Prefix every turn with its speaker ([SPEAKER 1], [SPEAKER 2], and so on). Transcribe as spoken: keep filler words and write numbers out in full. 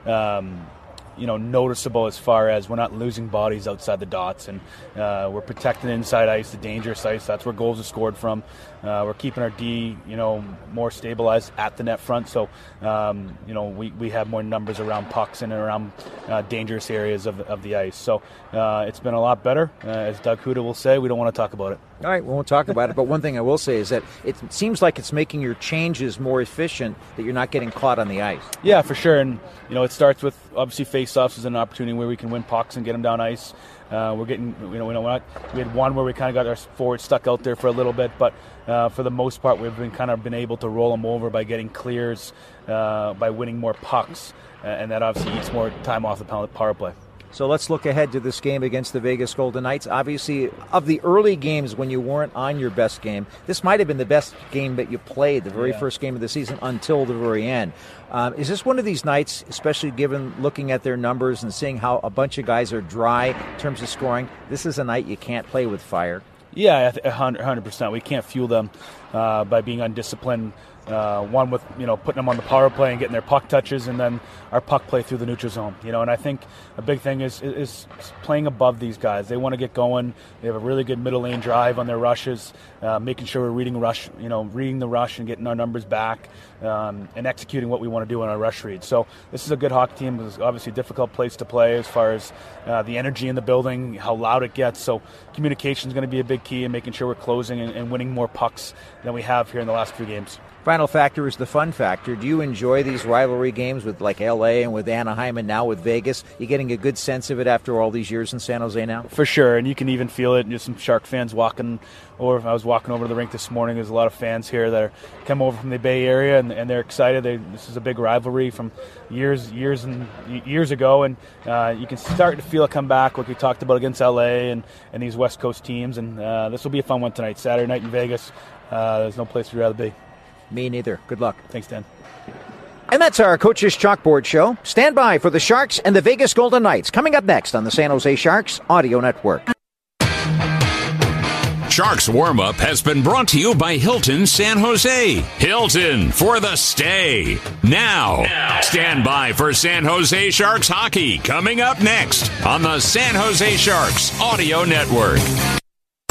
[SPEAKER 1] um, you know, noticeable as far as we're not losing bodies outside the dots, and uh, we're protecting inside ice, the dangerous ice. That's where goals are scored from. Uh, we're keeping our D, you know, more stabilized at the net front. So, um, you know, we, we have more numbers around pucks and around uh, dangerous areas of, of the ice. So uh, it's been a lot better. Uh, as Doug Huda will say, we don't want to talk about it.
[SPEAKER 2] All right, we won't talk about it. But one thing I will say is that it seems like it's making your changes more efficient, that you're not getting caught on the ice.
[SPEAKER 1] Yeah, for sure. And, you know, it starts with, obviously, face-offs is an opportunity where we can win pucks and get them down ice. Uh, we're getting, you know, we're not, we had one where we kind of got our forwards stuck out there for a little bit, but uh, for the most part, we've been kind of been able to roll them over by getting clears, uh, by winning more pucks, uh, and that obviously eats more time off the power play.
[SPEAKER 2] So let's look ahead to this game against the Vegas Golden Knights. Obviously, of the early games when you weren't on your best game, this might have been the best game that you played, the very yeah. first game of the season until the very end. Um, is this one of these nights, especially given looking at their numbers and seeing how a bunch of guys are dry in terms of scoring, this is a night you can't play with fire?
[SPEAKER 1] Yeah, one hundred percent. We can't fuel them uh, by being undisciplined. Uh, one with, you know, putting them on the power play and getting their puck touches, and then our puck play through the neutral zone. You know, and I think a big thing is is playing above these guys. They want to get going. They have a really good middle lane drive on their rushes, uh, making sure we're reading rush, you know, reading the rush and getting our numbers back, um, and executing what we want to do on our rush read. So this is a good hockey team. It's obviously a difficult place to play as far as uh, the energy in the building, how loud it gets. So communication is going to be a big key in making sure we're closing and, and winning more pucks than we have here in the last few games.
[SPEAKER 2] Final factor is the fun factor. Do you enjoy these rivalry games with like L A and with Anaheim and now with Vegas? You getting a good sense of it after all these years in San Jose now?
[SPEAKER 1] For sure, and you can even feel it. There's some Shark fans walking, or I was walking over to the rink this morning. There's a lot of fans here that are come over from the Bay Area, and, and they're excited. They, this is a big rivalry from years, years and years ago, and uh, you can start to feel it come back, like we talked about against L A and, and these West Coast teams. And uh, this will be a fun one tonight, Saturday night in Vegas. Uh, there's no place we'd rather be.
[SPEAKER 2] Me neither. Good luck.
[SPEAKER 1] Thanks, Dan.
[SPEAKER 2] And that's our Coach's Chalkboard Show. Stand by for the Sharks and the Vegas Golden Knights. Coming up next on the San Jose Sharks Audio Network.
[SPEAKER 3] Sharks Warm-Up has been brought to you by Hilton San Jose. Hilton for the stay. Now, now, stand by for San Jose Sharks hockey coming up next on the San Jose Sharks Audio Network.